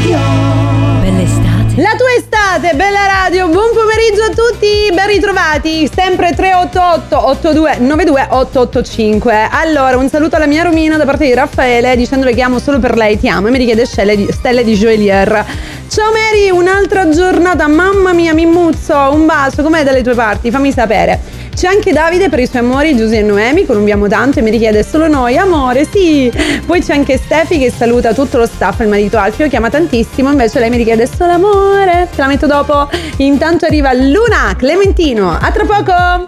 Bella estate. La tua estate, bella radio, buon pomeriggio a tutti, ben ritrovati, sempre 388 8292 885. Allora, un saluto alla mia Romina da parte di Raffaele, dicendole che amo solo per lei, ti amo, e mi richiede stelle di Joelier. Ciao Mary, un'altra giornata, mamma mia, mi muzzo, un bacio, com'è dalle tue parti? Fammi sapere. C'è anche Davide per i suoi amori, Giusy e Noemi, con un vi amo tanto e mi richiede solo noi, amore, sì. Poi c'è anche Stefi che saluta tutto lo staff, il marito Alfio che ama tantissimo, invece lei mi richiede solo amore. Te la metto dopo. Intanto arriva Luna Clementino, a tra poco.